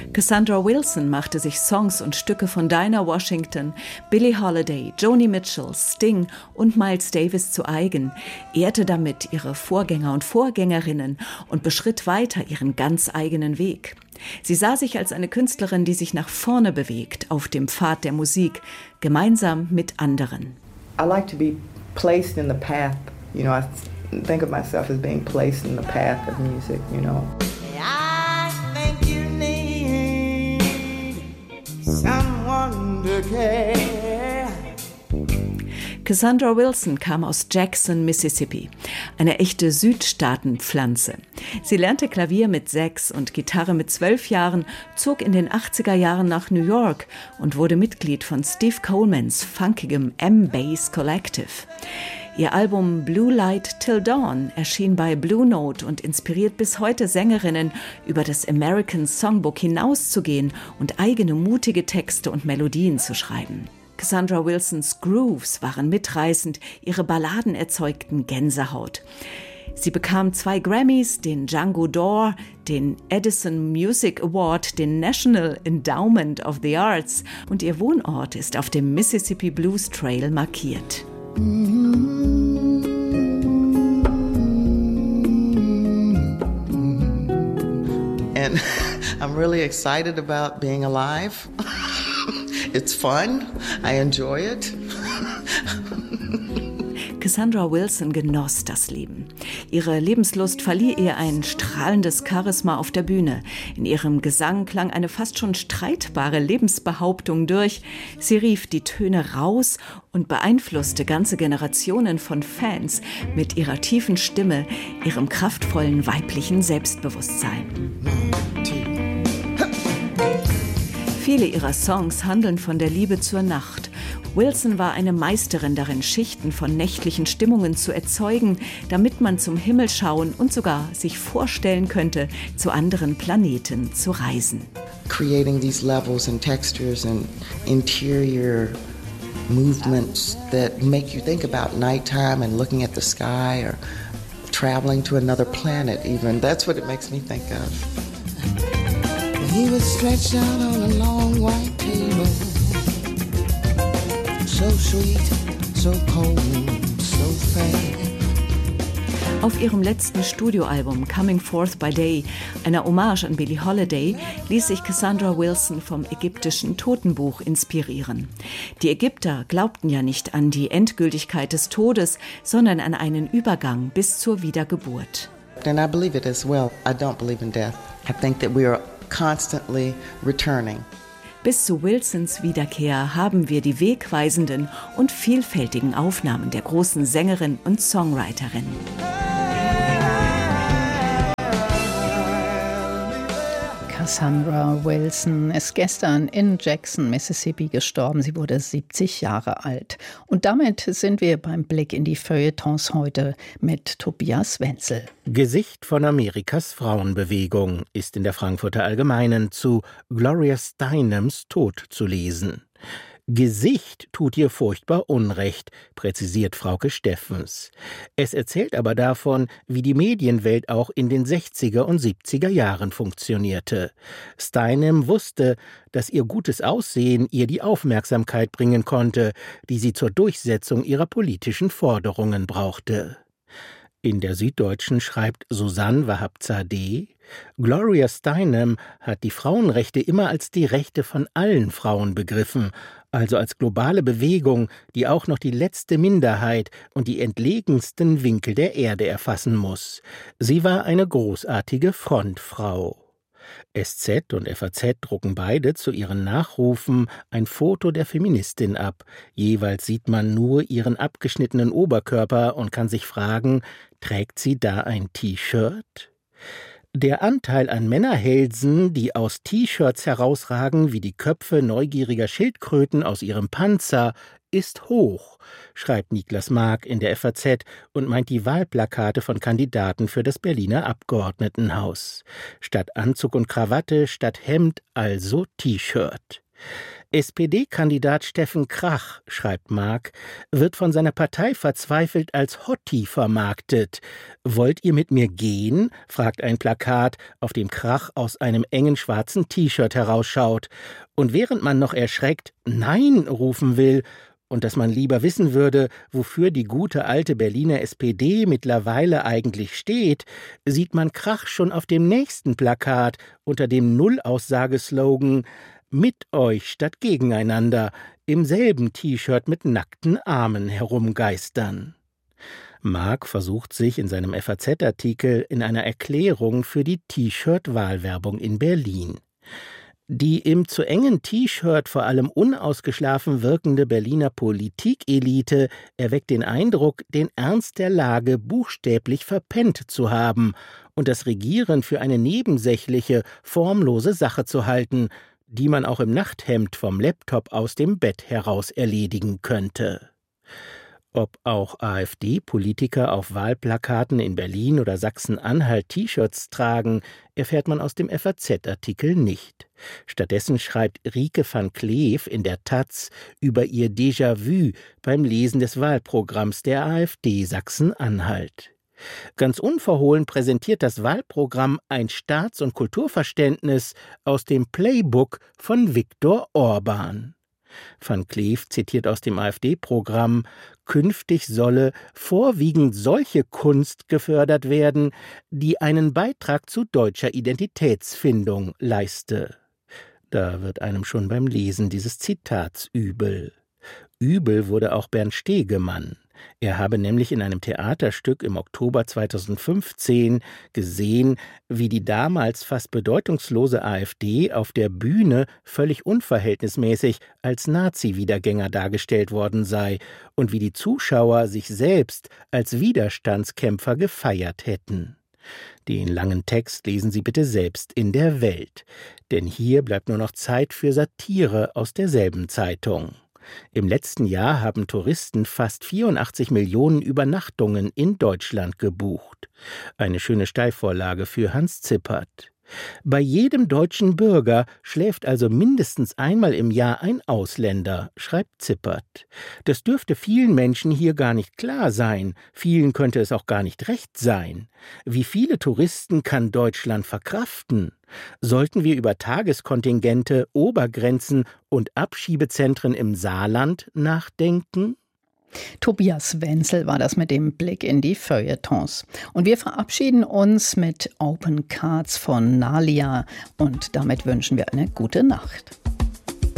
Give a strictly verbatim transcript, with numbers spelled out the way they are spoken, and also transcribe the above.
Cassandra Wilson machte sich Songs und Stücke von Dinah Washington, Billie Holiday, Joni Mitchell, Sting und Miles Davis zu eigen, ehrte damit ihre Vorgänger und Vorgängerinnen und beschritt weiter ihren ganz eigenen Weg. Sie sah sich als eine Künstlerin, die sich nach vorne bewegt auf dem Pfad der Musik, gemeinsam mit anderen. I like to be placed in the path, you know, I think of myself as being placed in the path of music, you know. I think you need someone to care. Cassandra Wilson kam aus Jackson, Mississippi, eine echte Südstaatenpflanze. Sie lernte Klavier mit sechs und Gitarre mit zwölf Jahren, zog in den achtziger Jahren nach New York und wurde Mitglied von Steve Colemans funkigem M-Bass Collective. Ihr Album Blue Light Till Dawn erschien bei Blue Note und inspiriert bis heute Sängerinnen, über das American Songbook hinauszugehen und eigene mutige Texte und Melodien zu schreiben. Cassandra Wilsons Grooves waren mitreißend, ihre Balladen erzeugten Gänsehaut. Sie bekam zwei Grammys, den Django d'Or, den Edison Music Award, den National Endowment of the Arts und ihr Wohnort ist auf dem Mississippi Blues Trail markiert. And I'm really excited about being alive. It's fun. I enjoy it. Cassandra Wilson genoss das Leben. Ihre Lebenslust verlieh ihr ein strahlendes Charisma auf der Bühne. In ihrem Gesang klang eine fast schon streitbare Lebensbehauptung durch. Sie rief die Töne raus und beeinflusste ganze Generationen von Fans mit ihrer tiefen Stimme, ihrem kraftvollen weiblichen Selbstbewusstsein. Viele ihrer Songs handeln von der Liebe zur Nacht. Wilson war eine Meisterin darin, Schichten von nächtlichen Stimmungen zu erzeugen, damit man zum Himmel schauen und sogar sich vorstellen könnte, zu anderen Planeten zu reisen. Creating these levels and textures and interior movements that make you think about nighttime and looking at the sky or traveling to another planet even. That's what it makes me think of. He was stretched out on a long white table, so sweet, so cold, so fair. Auf ihrem letzten Studioalbum Coming Forth by Day, einer Hommage an Billie Holiday, ließ sich Cassandra Wilson vom ägyptischen Totenbuch inspirieren. Die Ägypter glaubten ja nicht an die Endgültigkeit des Todes, sondern an einen Übergang bis zur Wiedergeburt. And I believe it as well. I don't believe in death. I think that we are constantly returning. Bis zu Wilsons Wiederkehr haben wir die wegweisenden und vielfältigen Aufnahmen der großen Sängerin und Songwriterin. Cassandra Wilson ist gestern in Jackson, Mississippi gestorben. Sie wurde siebzig Jahre alt. Und damit sind wir beim Blick in die Feuilletons heute mit Tobias Wenzel. Gesicht von Amerikas Frauenbewegung ist in der Frankfurter Allgemeinen zu Gloria Steinems Tod zu lesen. Gesicht tut ihr furchtbar Unrecht, präzisiert Frauke Steffens. Es erzählt aber davon, wie die Medienwelt auch in den sechziger und siebziger Jahren funktionierte. Steinem wusste, dass ihr gutes Aussehen ihr die Aufmerksamkeit bringen konnte, die sie zur Durchsetzung ihrer politischen Forderungen brauchte. In der Süddeutschen schreibt Susanne Wahab-Zadeh: Gloria Steinem hat die Frauenrechte immer als die Rechte von allen Frauen begriffen, also als globale Bewegung, die auch noch die letzte Minderheit und die entlegensten Winkel der Erde erfassen muss. Sie war eine großartige Frontfrau. S Z und F A Z drucken beide zu ihren Nachrufen ein Foto der Feministin ab. Jeweils sieht man nur ihren abgeschnittenen Oberkörper und kann sich fragen, trägt sie da ein T-Shirt? Der Anteil an Männerhälsen, die aus T-Shirts herausragen wie die Köpfe neugieriger Schildkröten aus ihrem Panzer, ist hoch, schreibt Niklas Mark in der F A Z und meint die Wahlplakate von Kandidaten für das Berliner Abgeordnetenhaus. Statt Anzug und Krawatte, statt Hemd, also T-Shirt. S P D-Kandidat Steffen Krach, schreibt Mark, wird von seiner Partei verzweifelt als Hottie vermarktet. »Wollt ihr mit mir gehen?« fragt ein Plakat, auf dem Krach aus einem engen schwarzen T-Shirt herausschaut. Und während man noch erschreckt »Nein« rufen will und dass man lieber wissen würde, wofür die gute alte Berliner S P D mittlerweile eigentlich steht, sieht man Krach schon auf dem nächsten Plakat unter dem Nullaussageslogan »Mit euch statt gegeneinander« im selben T-Shirt mit nackten Armen herumgeistern. Mark versucht sich in seinem F A Z-Artikel in einer Erklärung für die T-Shirt-Wahlwerbung in Berlin. Die im zu engen T-Shirt vor allem unausgeschlafen wirkende Berliner Politikelite erweckt den Eindruck, den Ernst der Lage buchstäblich verpennt zu haben und das Regieren für eine nebensächliche, formlose Sache zu halten, die man auch im Nachthemd vom Laptop aus dem Bett heraus erledigen könnte. Ob auch AfD-Politiker auf Wahlplakaten in Berlin oder Sachsen-Anhalt T-Shirts tragen, erfährt man aus dem F A Z-Artikel nicht. Stattdessen schreibt Rieke van Kleef in der Taz über ihr Déjà-vu beim Lesen des Wahlprogramms der AfD Sachsen-Anhalt. Ganz unverhohlen präsentiert das Wahlprogramm ein Staats- und Kulturverständnis aus dem Playbook von Viktor Orban. Van Kleef zitiert aus dem AfD-Programm, künftig solle vorwiegend solche Kunst gefördert werden, die einen Beitrag zu deutscher Identitätsfindung leiste. Da wird einem schon beim Lesen dieses Zitats übel. Übel wurde auch Bernd Stegemann. Er habe nämlich in einem Theaterstück im Oktober zweitausendfünfzehn gesehen, wie die damals fast bedeutungslose AfD auf der Bühne völlig unverhältnismäßig als Nazi-Wiedergänger dargestellt worden sei und wie die Zuschauer sich selbst als Widerstandskämpfer gefeiert hätten. Den langen Text lesen Sie bitte selbst in der Welt, denn hier bleibt nur noch Zeit für Satire aus derselben Zeitung. Im letzten Jahr haben Touristen fast vierundachtzig Millionen Übernachtungen in Deutschland gebucht. Eine schöne Steilvorlage für Hans Zippert. Bei jedem deutschen Bürger schläft also mindestens einmal im Jahr ein Ausländer, schreibt Zippert. Das dürfte vielen Menschen hier gar nicht klar sein. Vielen könnte es auch gar nicht recht sein. Wie viele Touristen kann Deutschland verkraften? Sollten wir über Tageskontingente, Obergrenzen und Abschiebezentren im Saarland nachdenken? Tobias Wenzel war das mit dem Blick in die Feuilletons. Und wir verabschieden uns mit Open Cards von Nalia und damit wünschen wir eine gute Nacht.